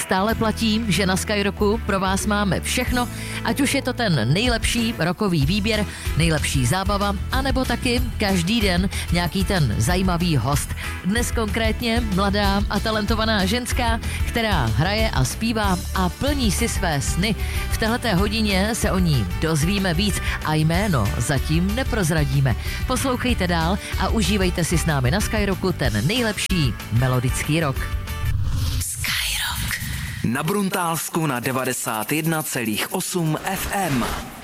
stále platí, že na Skyrocku pro vás máme všechno, ať už je to ten nejlepší rokový výběr, nejlepší zábava, anebo taky každý den nějaký ten zajímavý host. Dnes konkrétně mladá a talentovaná ženská, která hraje a zpívá a plní si své sny. V téhleté hodině se o ní dozvíme víc a jméno zatím neprozradíme. Poslouchejte dál a užívejte si s námi na Skyrocku ten nejlepší melodický rock. Skyrock. Na Bruntálsku na 91,8 FM.